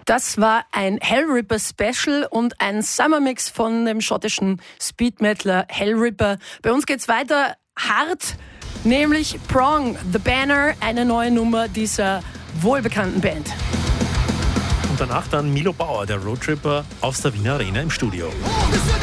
Das war ein Hellripper Special und ein Summermix von dem schottischen Speedmetaler Hellripper. Bei uns geht's weiter hart, nämlich Prong, The Banner, eine neue Nummer dieser wohlbekannten Band. Und danach dann Milo Bauer, der Roadtripper aus der Wiener Arena im Studio.